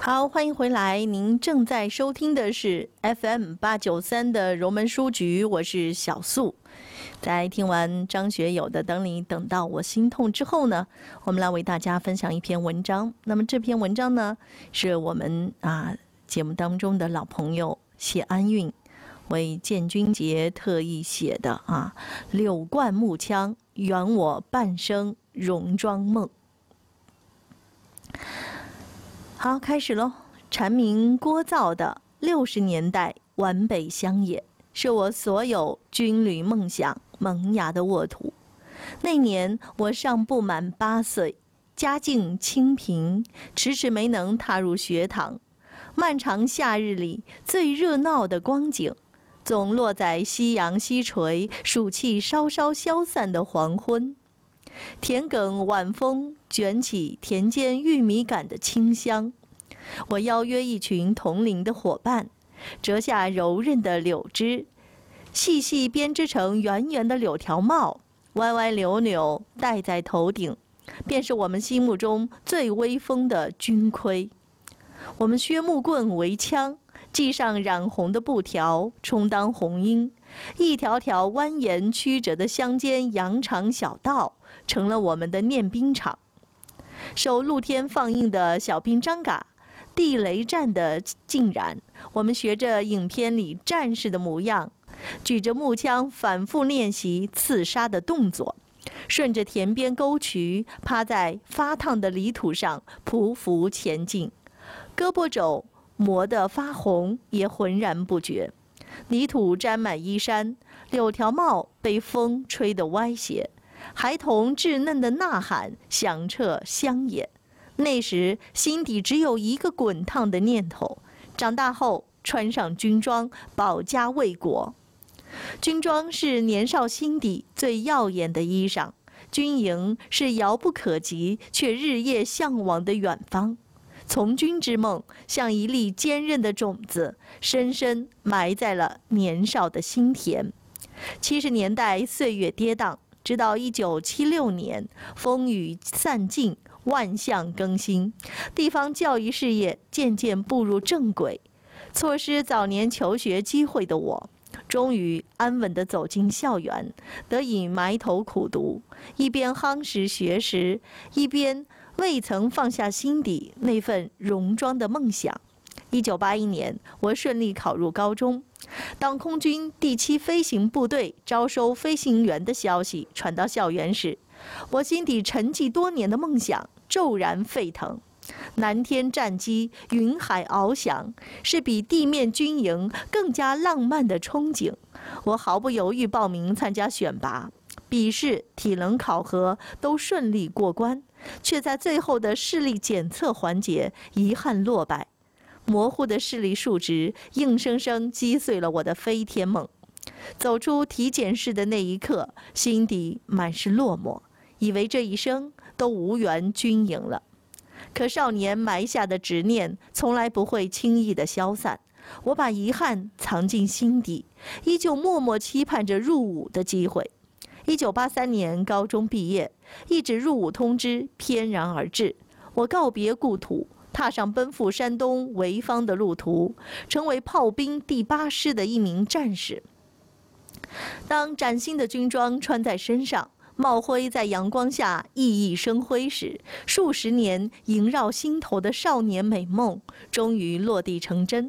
好，欢迎回来。您正在收听的是 FM893的柔门书局，我是小素。在听完张学友的《等你等到我心痛》之后呢，我们来为大家分享一篇文章。那么这篇文章呢，是我们节目当中的老朋友谢安韵为建军节特意写的柳冠木腔，圆我半生戎装梦。好，开始喽。蝉鸣聒噪的60年代皖北乡野，是我所有军旅梦想萌芽的沃土。那年我尚不满8岁，家境清贫，迟迟没能踏入学堂。漫长夏日里最热闹的光景，总落在夕阳西垂、暑气稍稍消散的黄昏。田埂晚风卷起田间玉米杆的清香，我邀约一群同龄的伙伴，折下柔韧的柳枝，细细编织成圆圆的柳条帽，歪歪扭扭戴在头顶，便是我们心目中最威风的军盔。我们削木棍为枪，系上染红的布条充当红缨，一条条蜿蜒曲折的乡间羊肠小道成了我们的练兵场。受露天放映的小兵张嘎，地雷战的浸染，我们学着影片里战士的模样，举着木枪反复练习刺杀的动作，顺着田边沟渠，趴在发烫的泥土上匍匐前进，胳膊肘磨得发红，也浑然不觉。泥土沾满衣衫，柳条帽被风吹得歪斜，孩童稚嫩的呐喊响彻乡野。那时心底只有一个滚烫的念头：长大后穿上军装，保家卫国。军装是年少心底最耀眼的衣裳，军营是遥不可及却日夜向往的远方。从军之梦像一粒坚韧的种子，深深埋在了年少的心田。70年代岁月跌宕，直到1976年，风雨散尽，万象更新，地方教育事业渐渐步入正轨。错失早年求学机会的我，终于安稳地走进校园，得以埋头苦读，一边夯实学识，一边未曾放下心底那份戎装的梦想。1981年，我顺利考入高中。当空军第7飞行部队招收飞行员的消息传到校园时，我心底沉寂多年的梦想骤然沸腾。蓝天战机，云海翱翔，是比地面军营更加浪漫的憧憬。我毫不犹豫报名参加选拔，笔试、体能考核都顺利过关，却在最后的视力检测环节遗憾落败。模糊的视力数值硬生生击碎了我的飞天梦。走出体检室的那一刻，心底满是落寞，以为这一生都无缘军营了。可少年埋下的执念从来不会轻易的消散，我把遗憾藏进心底，依旧默默期盼着入伍的机会。1983年高中毕业，一纸入伍通知翩然而至，我告别故土，踏上奔赴山东潍坊的路途，成为炮兵第8师的一名战士。当崭新的军装穿在身上，帽徽在阳光下熠熠生辉时，数十年萦绕心头的少年美梦终于落地成真。